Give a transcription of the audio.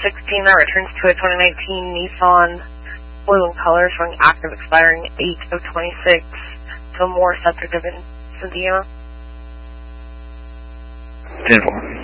16, that returns to a 2019 Nissan blue in color showing active expiring 8 of 26 to more subject of Cynthia. 10-4.